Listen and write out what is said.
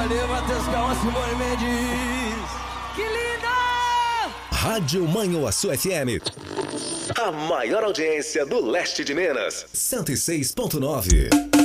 Valeu, Matheus Calma, Simone Mendes. Que linda! Rádio Manhuaçu FM. A maior audiência do leste de Minas. 106.9.